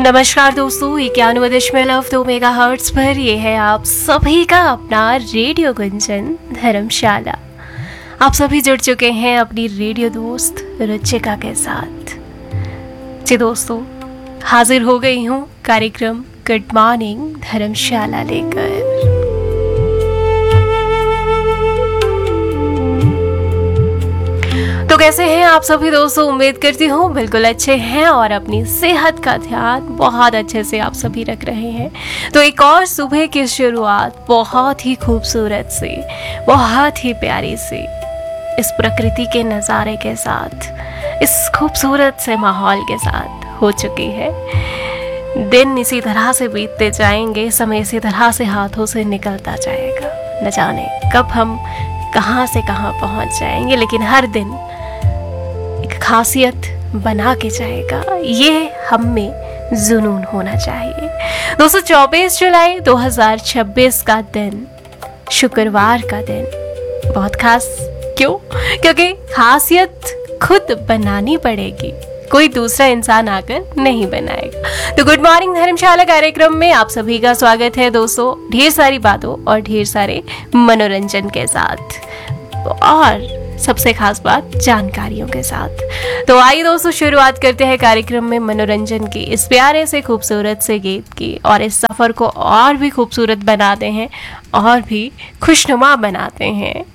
नमस्कार दोस्तों, 91.2 मेगाहर्ट्ज पर ये है आप सभी का अपना रेडियो गुंजन धर्मशाला। आप सभी जुड़ चुके हैं अपनी रेडियो दोस्त रुचिका के साथ। जी दोस्तों, हाजिर हो गई हूँ कार्यक्रम गुड मॉर्निंग धर्मशाला लेकर। तो कैसे हैं आप सभी दोस्तों? उम्मीद करती हूँ बिल्कुल अच्छे हैं और अपनी सेहत का ध्यान बहुत अच्छे से आप सभी रख रहे हैं। तो एक और सुबह की शुरुआत बहुत ही खूबसूरत से, बहुत ही प्यारी से, इस प्रकृति के नज़ारे के साथ, इस खूबसूरत से माहौल के साथ हो चुकी है। दिन इसी तरह से बीतते जाएंगे, समय इसी तरह से हाथों से निकलता जाएगा। न जाने कब हम कहाँ से कहाँ पहुँच जाएंगे, लेकिन हर दिन खासियत बना के जाएगा, ये हम में जुनून होना चाहिए। दोस्तों, 24 जुलाई 2026 का दिन, शुक्रवार का दिन बहुत खास। क्यों? क्योंकि खासियत खुद बनानी पड़ेगी, कोई दूसरा इंसान आकर नहीं बनाएगा। तो गुड मॉर्निंग धर्मशाला कार्यक्रम में आप सभी का स्वागत है दोस्तों, ढेर सारी बातों और ढेर सारे मनोरंजन के साथ, और सबसे खास बात जानकारियों के साथ। तो आइए दोस्तों, शुरुआत करते हैं कार्यक्रम में मनोरंजन की, इस प्यारे से खूबसूरत से गीत की, और इस सफ़र को और भी खूबसूरत बनाते हैं और भी खुशनुमा बनाते हैं